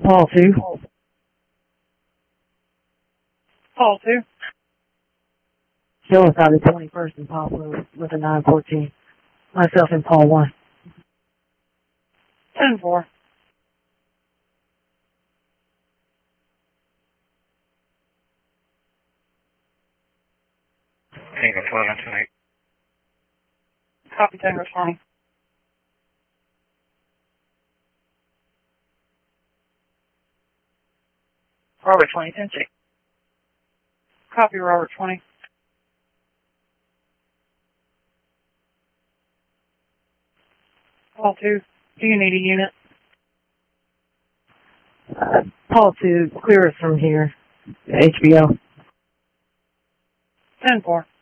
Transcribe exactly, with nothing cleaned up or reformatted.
Paul two. Paul two. Show us out of twenty-first and Poplar with a nine fourteen. Myself and Paul one. ten four. Tango twelve on tonight. Copy Tango twenty. Robert twenty, ten six. Copy Robert twenty. Paul two, do you need a unit? Uh, Paul two, clear us from here. H B O. ten four.